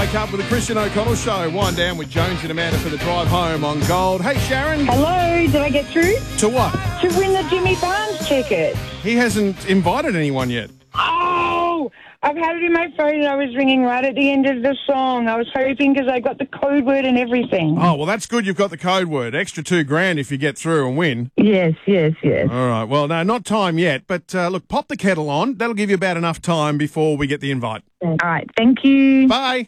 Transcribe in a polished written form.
Wake up with the Christian O'Connell Show. Wind down with Jones and Amanda for the drive home on Gold. Hey, Sharon. Hello, did I get through? To what? To win the Jimmy Barnes ticket. He hasn't invited anyone yet. Oh, I've had it in my phone and I was ringing right at the end of the song. I was hoping because I got the code word and everything. Oh, well, that's good you've got the code word. Extra $2,000 if you get through and win. Yes. All right. Well, no, not time yet. But look, pop the kettle on. That'll give you about enough time before we get the invite. All right, thank you. Bye.